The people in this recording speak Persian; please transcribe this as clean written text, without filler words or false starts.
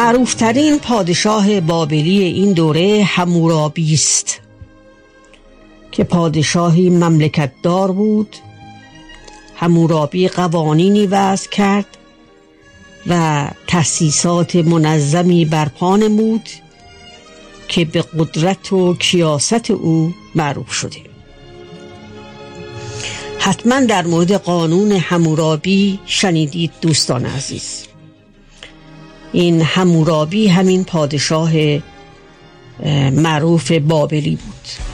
معروفترین پادشاه بابلی این دوره حمورابی است که پادشاهی مملکت دار بود. حمورابی قوانینی وضع کرد و تأسیسات منظمی برپا نمود که به قدرت و کیاست او معروف شده. حتما در مورد قانون حمورابی شنیدید دوستان عزیز. این حمورابی همین پادشاه معروف بابلی بود.